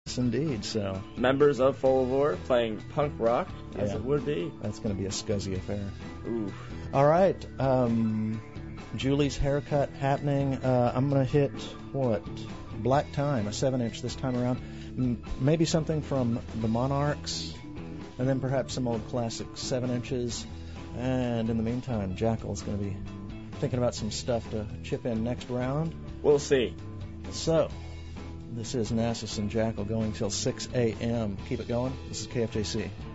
Yes, indeed. So members of Full of War playing punk rock, as it would be. That's going to be a scuzzy affair. Ooh. All right. Julie's haircut happening. I'm going to hit, Black Time, a 7-inch this time around. Maybe something from the Monarchs, and then perhaps some old classic 7 inches. And in the meantime, Jackal's going to be thinking about some stuff to chip in next round. We'll see. So, this is Nasus and Jackal going till 6 a.m. Keep it going. This is KFJC.